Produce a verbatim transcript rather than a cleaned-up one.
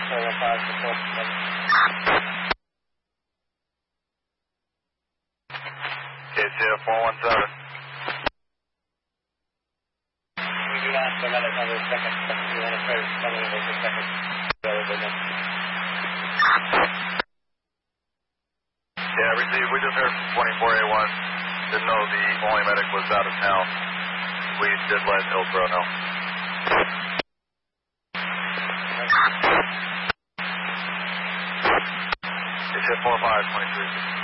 four one five to four seven. K C F four one seven. We do not have another number of seconds, but we want to try to come in over seconds rather than that. Yeah, received. We just heard from twenty-four A one. Didn't know the only medic was out of town. We did let Hillsborough know. K C F four five, twenty-three.